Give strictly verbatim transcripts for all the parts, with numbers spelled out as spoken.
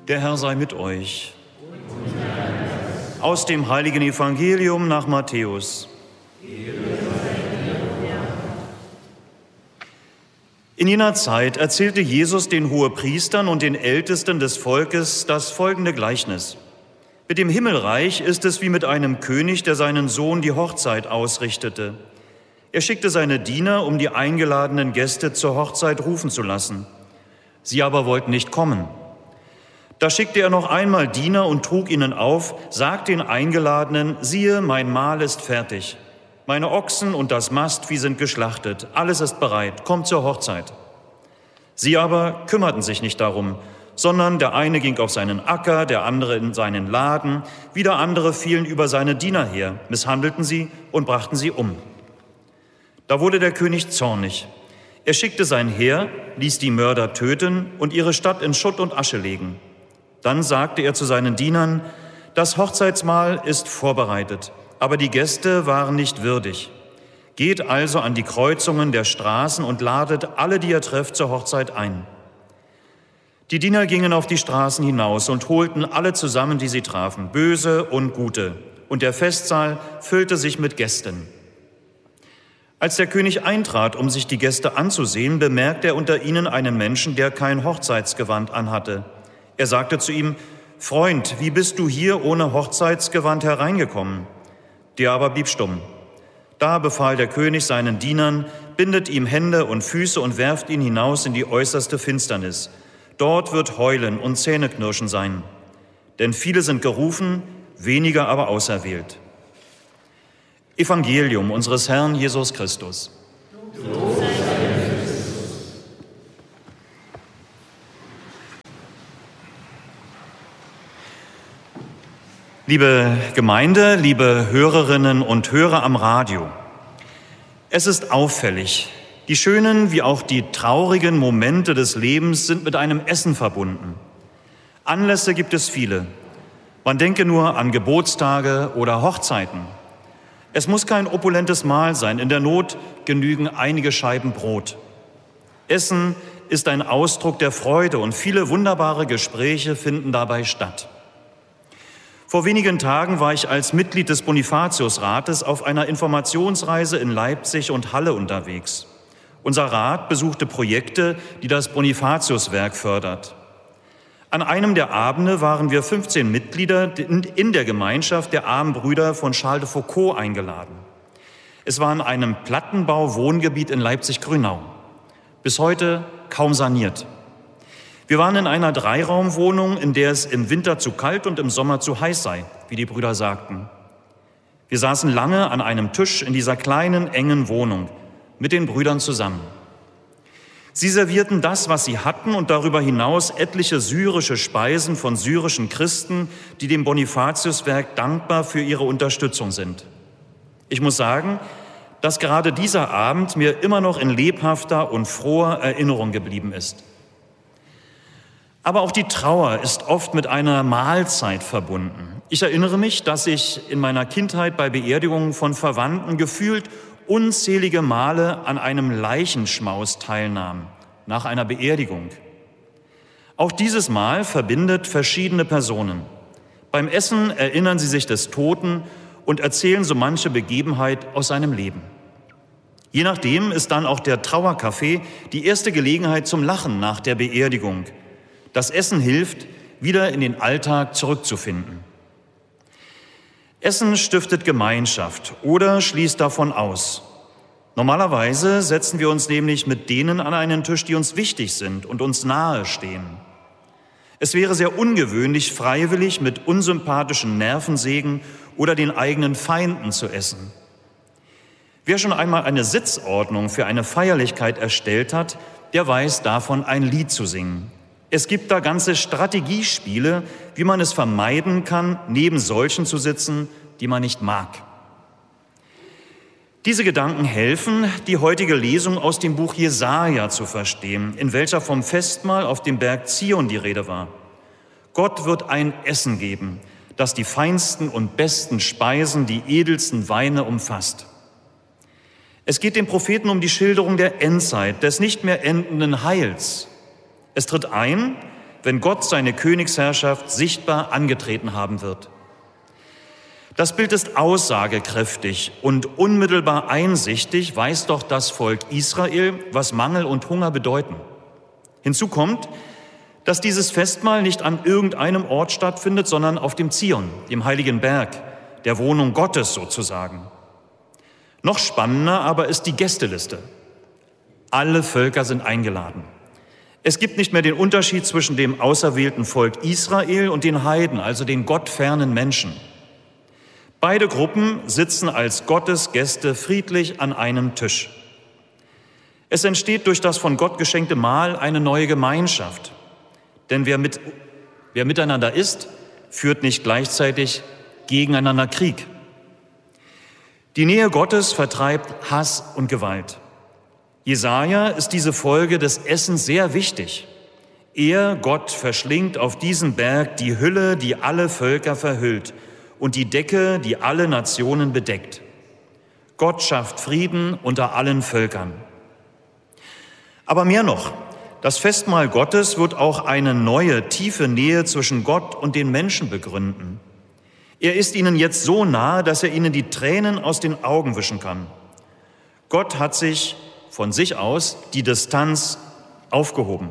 Der Herr sei mit euch. Aus dem heiligen Evangelium nach Matthäus. In jener Zeit erzählte Jesus den Hohepriestern und den Ältesten des Volkes das folgende Gleichnis. Mit dem Himmelreich ist es wie mit einem König, der seinen Sohn die Hochzeit ausrichtete. Er schickte seine Diener, um die eingeladenen Gäste zur Hochzeit rufen zu lassen. Sie aber wollten nicht kommen. Da schickte er noch einmal Diener und trug ihnen auf, sagt den Eingeladenen, siehe, mein Mahl ist fertig. Meine Ochsen und das Mastvieh sind geschlachtet, alles ist bereit, kommt zur Hochzeit. Sie aber kümmerten sich nicht darum, sondern der eine ging auf seinen Acker, der andere in seinen Laden, wieder andere fielen über seine Diener her, misshandelten sie und brachten sie um. Da wurde der König zornig. Er schickte sein Heer, ließ die Mörder töten und ihre Stadt in Schutt und Asche legen. Dann sagte er zu seinen Dienern, das Hochzeitsmahl ist vorbereitet, aber die Gäste waren nicht würdig. Geht also an die Kreuzungen der Straßen und ladet alle, die ihr trefft, zur Hochzeit ein. Die Diener gingen auf die Straßen hinaus und holten alle zusammen, die sie trafen, Böse und Gute, und der Festsaal füllte sich mit Gästen. Als der König eintrat, um sich die Gäste anzusehen, bemerkte er unter ihnen einen Menschen, der kein Hochzeitsgewand anhatte. Er sagte zu ihm, Freund, wie bist du hier ohne Hochzeitsgewand hereingekommen? Der aber blieb stumm. Da befahl der König seinen Dienern, bindet ihm Hände und Füße und werft ihn hinaus in die äußerste Finsternis. Dort wird Heulen und Zähneknirschen sein. Denn viele sind gerufen, weniger aber auserwählt. Evangelium unseres Herrn Jesus Christus. Liebe Gemeinde, liebe Hörerinnen und Hörer am Radio, es ist auffällig, die schönen wie auch die traurigen Momente des Lebens sind mit einem Essen verbunden. Anlässe gibt es viele. Man denke nur an Geburtstage oder Hochzeiten. Es muss kein opulentes Mahl sein, in der Not genügen einige Scheiben Brot. Essen ist ein Ausdruck der Freude und viele wunderbare Gespräche finden dabei statt. Vor wenigen Tagen war ich als Mitglied des Bonifatiusrates auf einer Informationsreise in Leipzig und Halle unterwegs. Unser Rat besuchte Projekte, die das Bonifatiuswerk fördert. An einem der Abende waren wir fünfzehn Mitglieder in der Gemeinschaft der armen Brüder von Charles de Foucauld eingeladen. Es war in einem Plattenbau-Wohngebiet in Leipzig-Grünau. Bis heute kaum saniert. Wir waren in einer Dreiraumwohnung, in der es im Winter zu kalt und im Sommer zu heiß sei, wie die Brüder sagten. Wir saßen lange an einem Tisch in dieser kleinen, engen Wohnung mit den Brüdern zusammen. Sie servierten das, was sie hatten und darüber hinaus etliche syrische Speisen von syrischen Christen, die dem Bonifatiuswerk dankbar für ihre Unterstützung sind. Ich muss sagen, dass gerade dieser Abend mir immer noch in lebhafter und froher Erinnerung geblieben ist. Aber auch die Trauer ist oft mit einer Mahlzeit verbunden. Ich erinnere mich, dass ich in meiner Kindheit bei Beerdigungen von Verwandten gefühlt unzählige Male an einem Leichenschmaus teilnahm, nach einer Beerdigung. Auch dieses Mal verbindet verschiedene Personen. Beim Essen erinnern sie sich des Toten und erzählen so manche Begebenheit aus seinem Leben. Je nachdem ist dann auch der Trauerkaffee die erste Gelegenheit zum Lachen nach der Beerdigung. Das Essen hilft, wieder in den Alltag zurückzufinden. Essen stiftet Gemeinschaft oder schließt davon aus. Normalerweise setzen wir uns nämlich mit denen an einen Tisch, die uns wichtig sind und uns nahe stehen. Es wäre sehr ungewöhnlich, freiwillig mit unsympathischen Nervensägen oder den eigenen Feinden zu essen. Wer schon einmal eine Sitzordnung für eine Feierlichkeit erstellt hat, der weiß davon, ein Lied zu singen. Es gibt da ganze Strategiespiele, wie man es vermeiden kann, neben solchen zu sitzen, die man nicht mag. Diese Gedanken helfen, die heutige Lesung aus dem Buch Jesaja zu verstehen, in welcher vom Festmahl auf dem Berg Zion die Rede war. Gott wird ein Essen geben, das die feinsten und besten Speisen, die edelsten Weine umfasst. Es geht dem Propheten um die Schilderung der Endzeit, des nicht mehr endenden Heils. Es tritt ein, wenn Gott seine Königsherrschaft sichtbar angetreten haben wird. Das Bild ist aussagekräftig und unmittelbar einsichtig, weiß doch das Volk Israel, was Mangel und Hunger bedeuten. Hinzu kommt, dass dieses Festmahl nicht an irgendeinem Ort stattfindet, sondern auf dem Zion, dem heiligen Berg, der Wohnung Gottes sozusagen. Noch spannender aber ist die Gästeliste. Alle Völker sind eingeladen. Es gibt nicht mehr den Unterschied zwischen dem auserwählten Volk Israel und den Heiden, also den gottfernen Menschen. Beide Gruppen sitzen als Gottesgäste friedlich an einem Tisch. Es entsteht durch das von Gott geschenkte Mahl eine neue Gemeinschaft. Denn wer, mit, wer miteinander isst, führt nicht gleichzeitig gegeneinander Krieg. Die Nähe Gottes vertreibt Hass und Gewalt. Jesaja ist diese Folge des Essens sehr wichtig. Er, Gott, verschlingt auf diesen Berg die Hülle, die alle Völker verhüllt, und die Decke, die alle Nationen bedeckt. Gott schafft Frieden unter allen Völkern. Aber mehr noch, das Festmahl Gottes wird auch eine neue, tiefe Nähe zwischen Gott und den Menschen begründen. Er ist ihnen jetzt so nahe, dass er ihnen die Tränen aus den Augen wischen kann. Gott hat sich von sich aus die Distanz aufgehoben.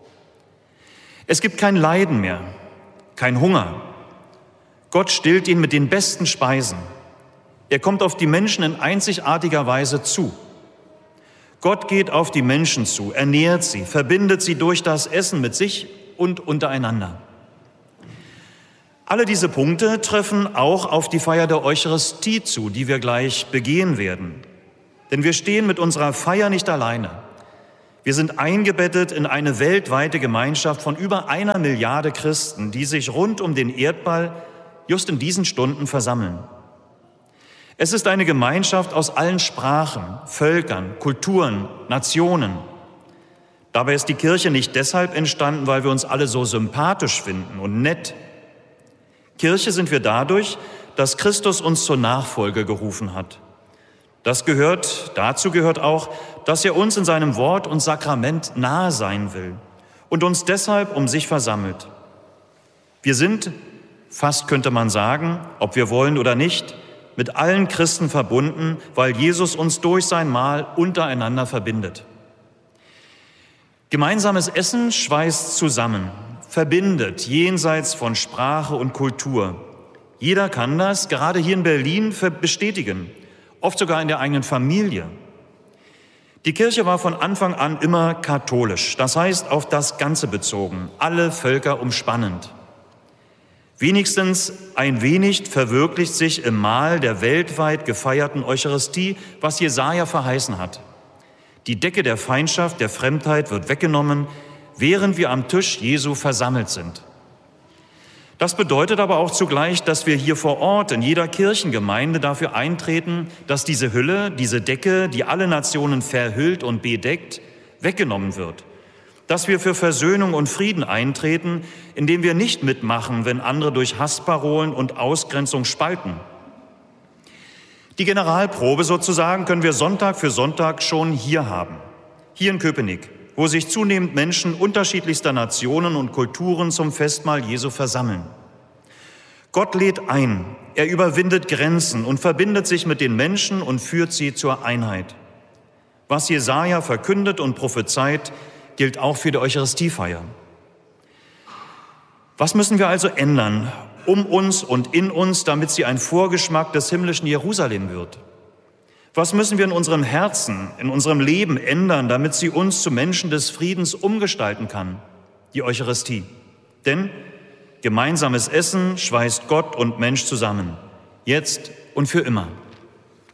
Es gibt kein Leiden mehr, kein Hunger. Gott stillt ihn mit den besten Speisen. Er kommt auf die Menschen in einzigartiger Weise zu. Gott geht auf die Menschen zu, ernährt sie, verbindet sie durch das Essen mit sich und untereinander. Alle diese Punkte treffen auch auf die Feier der Eucharistie zu, die wir gleich begehen werden. Denn wir stehen mit unserer Feier nicht alleine. Wir sind eingebettet in eine weltweite Gemeinschaft von über einer Milliarde Christen, die sich rund um den Erdball just in diesen Stunden versammeln. Es ist eine Gemeinschaft aus allen Sprachen, Völkern, Kulturen, Nationen. Dabei ist die Kirche nicht deshalb entstanden, weil wir uns alle so sympathisch finden und nett. Kirche sind wir dadurch, dass Christus uns zur Nachfolge gerufen hat. Das gehört, dazu gehört auch, dass er uns in seinem Wort und Sakrament nahe sein will und uns deshalb um sich versammelt. Wir sind, fast könnte man sagen, ob wir wollen oder nicht, mit allen Christen verbunden, weil Jesus uns durch sein Mahl untereinander verbindet. Gemeinsames Essen schweißt zusammen, verbindet jenseits von Sprache und Kultur. Jeder kann das, gerade hier in Berlin, bestätigen, oft sogar in der eigenen Familie. Die Kirche war von Anfang an immer katholisch, das heißt auf das Ganze bezogen, alle Völker umspannend. Wenigstens ein wenig verwirklicht sich im Mahl der weltweit gefeierten Eucharistie, was Jesaja verheißen hat. Die Decke der Feindschaft, der Fremdheit wird weggenommen, während wir am Tisch Jesu versammelt sind. Das bedeutet aber auch zugleich, dass wir hier vor Ort in jeder Kirchengemeinde dafür eintreten, dass diese Hülle, diese Decke, die alle Nationen verhüllt und bedeckt, weggenommen wird. Dass wir für Versöhnung und Frieden eintreten, indem wir nicht mitmachen, wenn andere durch Hassparolen und Ausgrenzung spalten. Die Generalprobe sozusagen können wir Sonntag für Sonntag schon hier haben, hier in Köpenick, wo sich zunehmend Menschen unterschiedlichster Nationen und Kulturen zum Festmahl Jesu versammeln. Gott lädt ein, er überwindet Grenzen und verbindet sich mit den Menschen und führt sie zur Einheit. Was Jesaja verkündet und prophezeit, gilt auch für die Eucharistiefeier. Was müssen wir also ändern, um uns und in uns, damit sie ein Vorgeschmack des himmlischen Jerusalem wird? Was müssen wir in unserem Herzen, in unserem Leben ändern, damit sie uns zu Menschen des Friedens umgestalten kann? Die Eucharistie. Denn gemeinsames Essen schweißt Gott und Mensch zusammen, jetzt und für immer.